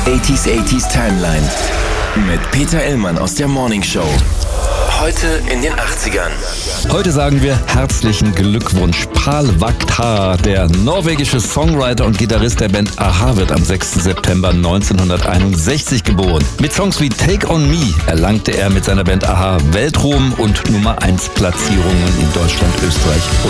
80s Timeline mit Peter Illmann aus der Morning Show. Heute in den 80ern. Heute sagen wir herzlichen Glückwunsch. Pål Vaktar, der norwegische Songwriter und Gitarrist der Band a-ha, wird am 6. September 1961 geboren. Mit Songs wie Take On Me erlangte er mit seiner Band a-ha Weltruhm und Nummer 1 Platzierungen in Deutschland, Österreich